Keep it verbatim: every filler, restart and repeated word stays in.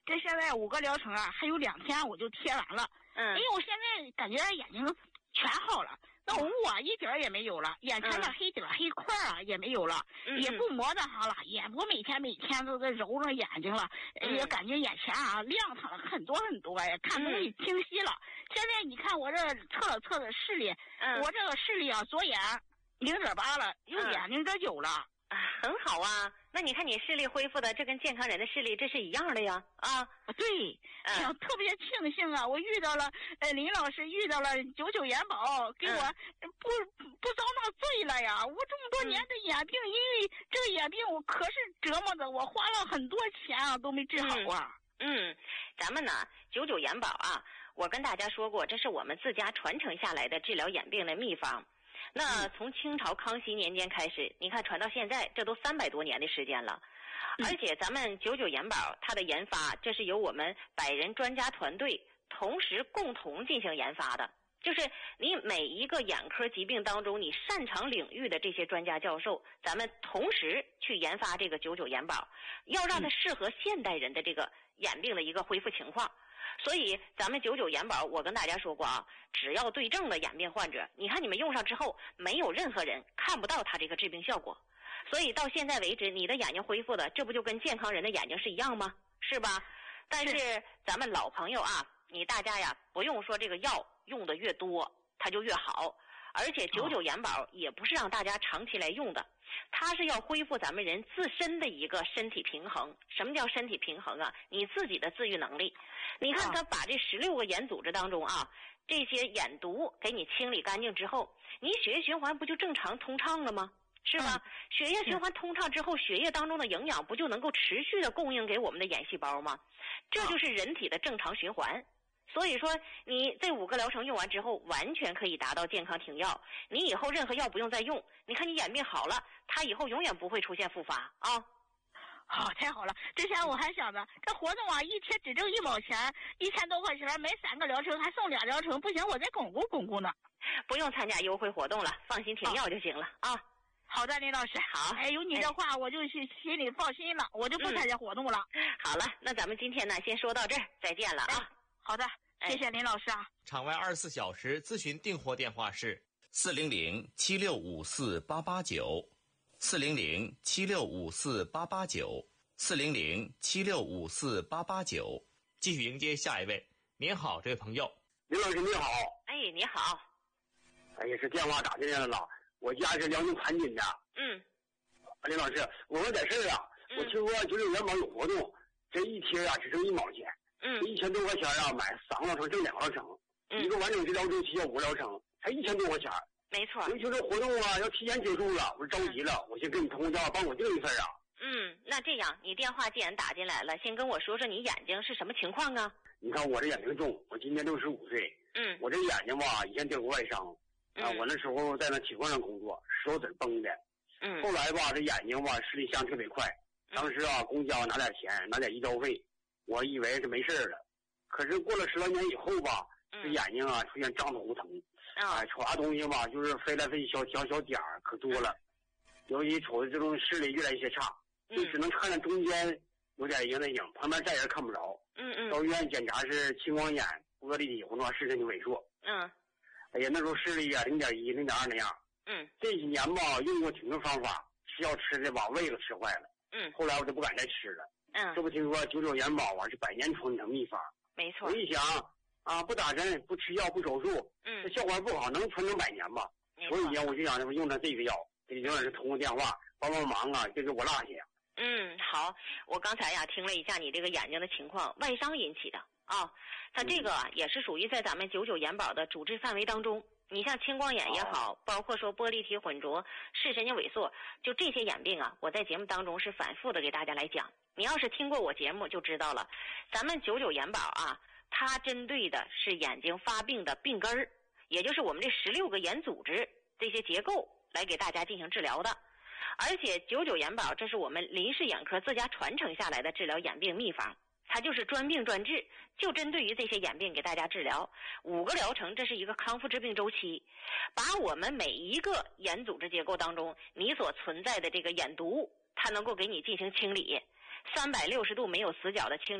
这现在五个疗程啊，还有两天我就贴完了。 嗯， 因为我现在感觉眼睛全好了，那雾啊一点也没有了，眼前的黑点、嗯、黑块啊也没有了， 嗯、 也不磨得上了，也不每天每天都在揉着眼睛了，嗯、也感觉眼前啊亮堂了很多很多呀，看东西清晰了。嗯、现在你看我这测了测的视力，嗯、我这个视力啊，左眼零点八了，右眼零点九了。 啊，很好啊！那你看你视力恢复的，这跟健康人的视力这是一样的呀！啊， 对，哎呀，嗯、特别庆幸啊！我遇到了，呃，林老师遇到了九九元宝，给我不、嗯、不遭那罪了呀！我这么多年的眼病，嗯、因为这个眼病我可是折磨的，我花了很多钱啊，都没治好啊。 嗯，嗯咱们呢，九九元宝啊，我跟大家说过，这是我们自家传承下来的治疗眼病的秘方。那从清朝康熙年间开始，你看传到现在，这都三百多年的时间了。而且咱们九九眼宝它的研发，这是由我们百人专家团队同时共同进行研发的。就是你每一个眼科疾病当中，你擅长领域的这些专家教授，咱们同时去研发这个九九眼宝，要让它适合现代人的这个眼病的一个恢复情况。所以咱们九九眼宝，我跟大家说过啊，只要对症的眼病患者，你看你们用上之后，没有任何人看不到它这个治病效果。所以到现在为止，你的眼睛恢复的，这不就跟健康人的眼睛是一样吗？是吧？但是咱们老朋友啊，你大家呀，不用说这个药用的越多，它就越好。而且九九眼宝也不是让大家长期来用的，它是要恢复咱们人自身的一个身体平衡。什么叫身体平衡啊？你自己的自愈能力。你看它把这十六个眼组织当中啊，这些眼毒给你清理干净之后，你血液循环不就正常通畅了吗？是吧？嗯、血液循环通畅之后，血液当中的营养不就能够持续的供应给我们的眼细胞吗？这就是人体的正常循环。所以说你这五个疗程用完之后，完全可以达到健康停药，你以后任何药不用再用。你看你眼病好了，它以后永远不会出现复发啊。 好、哦，太好了！之前我还想着这活动啊，一天只挣一毛钱，一千多块钱买三个疗程，还送俩疗程，不行我再巩固巩固呢。 不用参加优惠活动了，放心停药就行了、哦、啊。 好的，林老师。 好， 哎，有你这话，我就心心里放心了，我就不参加活动了、 嗯。好了，那咱们今天呢，先说到这儿，再见了啊。 哎、好的，谢谢林老师啊。 场外二十四小时咨询订货电话是四零零七六五四八八九，四零零七六五四八八九，四零零七六五四八八九。继续迎接下一位。您好，这位朋友。 林老师你好。 哎，你好。 哎呀，是电话打进来了了。我家是辽宁盘锦的。 嗯。 林老师，我有点事啊。嗯、我听说九九元宝有活动，这一贴啊只挣一毛钱。 嗯。 一千多块钱啊，买三个疗程挣两个疗程。嗯。一个完整治疗周期要五个疗程，才一千多块钱。 没错。 尤其这活动啊要提前结束了，我着急了，我先跟你通个电话，帮我订一份啊。 嗯，那这样，你电话既然打进来了，先跟我说说你眼睛是什么情况啊？ 你看我这眼睛重，我今年六十五岁。 嗯。 我这眼睛吧，以前得过外伤。啊，我那时候在那铁矿上工作，手指崩的。 嗯。 后来吧，这眼睛吧视力下降特别快。当时啊，公家拿点钱，拿点医疗费，我以为是没事了。可是过了十来年以后吧，这眼睛啊出现胀痛疼。啊、哎，瞅啥东西吧，就是飞来飞去小小小点儿，可多了。尤其瞅的这种视力越来越差，就只能看见中间有点影的影，旁边再人看不着。 嗯嗯。 到医院检查是青光眼、玻璃体混乱视神经萎缩。 嗯。 哎呀，那时候视力啊零点一、零点二那样。 嗯。 这几年吧，用过挺多方法，吃药吃的把胃都吃坏了。 嗯。 后来我就不敢再吃了。 嗯。 这不听说九九元宝啊是百年传承秘方。 没错。 我一想啊，不打针、不吃药、不手术， 嗯， 这效果不好，能传承百年吧？所以呢，我就想用他这个药，给刘老师通个电话，帮帮忙啊，这个我落下呀。 嗯，好，我刚才呀听了一下你这个眼睛的情况，外伤引起的啊、哦，它这个啊、嗯、也是属于在咱们九九眼宝的主治范围当中。你像青光眼也好，包括说玻璃体混浊、视神经萎缩，就这些眼病啊，我在节目当中是反复的给大家来讲。你要是听过我节目就知道了，咱们九九眼宝啊，它针对的是眼睛发病的病根儿，也就是我们这十六个眼组织这些结构来给大家进行治疗的。而且九九眼宝这是我们林氏眼科自家传承下来的治疗眼病秘方，它就是专病专治，就针对于这些眼病给大家治疗。五个疗程，这是一个康复治病周期，把我们每一个眼组织结构当中你所存在的这个眼毒，它能够给你进行清理，三百六十度没有死角的清理。